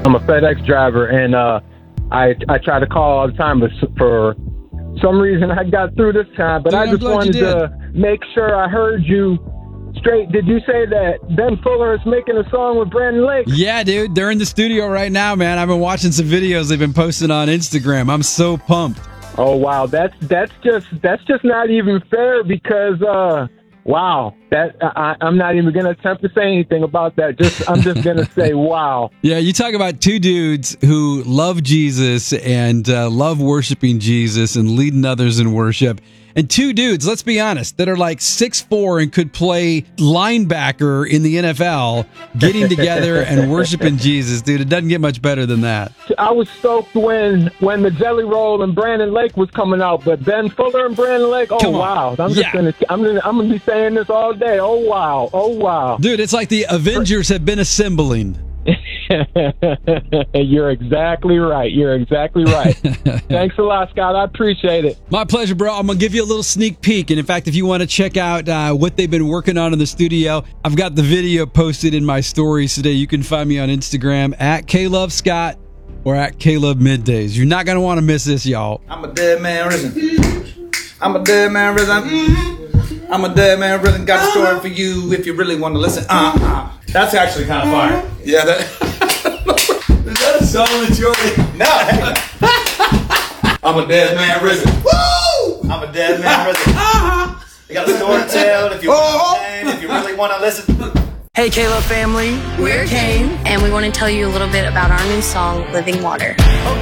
I'm a FedEx driver, and I try to call all the time, but for some reason I got through this time. But Dude, I just wanted to make sure I heard you straight. Did you say that Ben Fuller is making a song with Brandon Lake? Yeah, dude. They're in the studio right now, man. I've been watching some videos they've been posting on Instagram. I'm so pumped. Oh wow, that's just not even fair because wow, I'm not even gonna attempt to say anything about that. I'm just gonna say wow. Yeah, you talk about two dudes who love Jesus and love worshiping Jesus and leading others in worship. And two dudes, let's be honest, that are like 6'4" and could play linebacker in the NFL, getting together and worshiping Jesus, dude. It doesn't get much better than that. I was stoked when the Jelly Roll and Brandon Lake was coming out, but Ben Fuller and Brandon Lake, oh wow! I'm gonna be saying this all day. Oh wow, dude! It's like the Avengers have been assembling. You're exactly right. Thanks a lot, Scott. I appreciate it. My pleasure, bro. I'm going to give you a little sneak peek. And in fact, if you want to check out what they've been working on in the studio, I've got the video posted in my stories today. You can find me on Instagram at KLoveScott or at KLoveMiddays. You're not going to want to miss this, y'all. I'm a dead man risen. I'm a dead man risen. Got a story for you if you really want to listen. That's actually kind of fire. Yeah, is that a song that you already... No. I'm a dead man risen. Woo! I'm a dead man risen. I got a story to tell if you really want to listen. Hey, K-Love family. We're Kane, and we want to tell you a little bit about our new song, Living Water.